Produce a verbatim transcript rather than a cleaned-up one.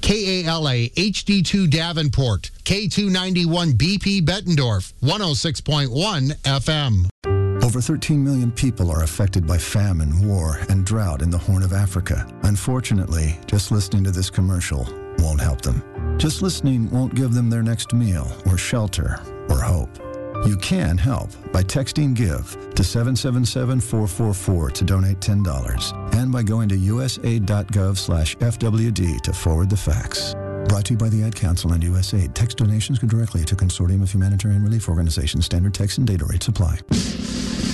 K A L A H D two Davenport, K two ninety-one B P Bettendorf, one oh six point one F M. Over thirteen million people are affected by famine, war, and drought in the Horn of Africa. Unfortunately, just listening to this commercial won't help them. Just listening won't give them their next meal, or shelter, or hope. You can help by texting GIVE to seven seven seven, four four four to donate ten dollars, and by going to usaid.gov slash FWD to forward the facts. Brought to you by the Ad Council and USAID. Text donations go directly to Consortium of Humanitarian Relief Organizations. Standard text and data rates apply.